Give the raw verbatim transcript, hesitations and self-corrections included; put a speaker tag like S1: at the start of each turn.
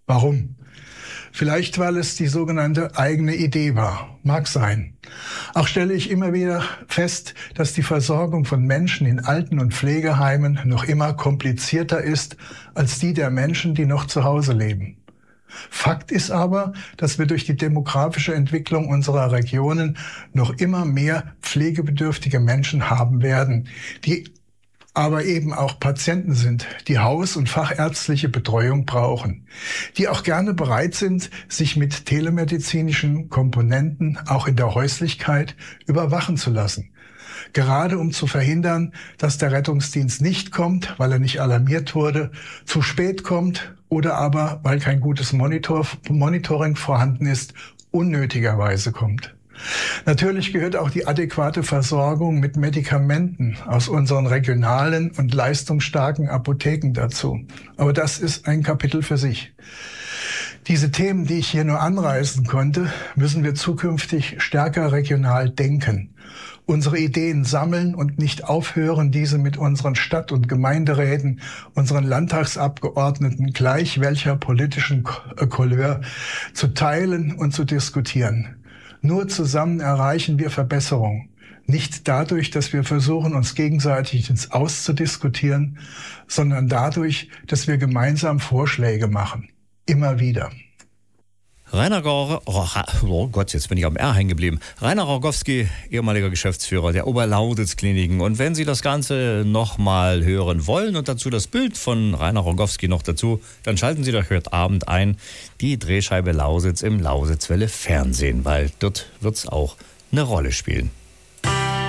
S1: Warum? Vielleicht, weil es die sogenannte eigene Idee war. Mag sein. Auch stelle ich immer wieder fest, dass die Versorgung von Menschen in Alten- und Pflegeheimen noch immer komplizierter ist als die der Menschen, die noch zu Hause leben. Fakt ist aber, dass wir durch die demografische Entwicklung unserer Regionen noch immer mehr pflegebedürftige Menschen haben werden, die aber eben auch Patienten sind, die haus- und fachärztliche Betreuung brauchen, die auch gerne bereit sind, sich mit telemedizinischen Komponenten auch in der Häuslichkeit überwachen zu lassen. Gerade um zu verhindern, dass der Rettungsdienst nicht kommt, weil er nicht alarmiert wurde, zu spät kommt oder aber, weil kein gutes Monitor, Monitoring vorhanden ist, unnötigerweise kommt. Natürlich gehört auch die adäquate Versorgung mit Medikamenten aus unseren regionalen und leistungsstarken Apotheken dazu. Aber das ist ein Kapitel für sich. Diese Themen, die ich hier nur anreißen konnte, müssen wir zukünftig stärker regional denken. Unsere Ideen sammeln und nicht aufhören, diese mit unseren Stadt- und Gemeinderäten, unseren Landtagsabgeordneten gleich welcher politischen Couleur zu teilen und zu diskutieren. Nur zusammen erreichen wir Verbesserung. Nicht dadurch, dass wir versuchen, uns gegenseitig ins Auszudiskutieren, sondern dadurch, dass wir gemeinsam Vorschläge machen. Immer wieder.
S2: Rainer Gor, oh, oh Gott, jetzt bin ich am R hängen geblieben. Rainer Rogowski, ehemaliger Geschäftsführer der Oberlausitz-Kliniken. Und wenn Sie das Ganze nochmal hören wollen und dazu das Bild von Rainer Rogowski noch dazu, dann schalten Sie doch heute Abend ein, die Drehscheibe Lausitz im Lausitzwelle Fernsehen, weil dort wird es auch eine Rolle spielen.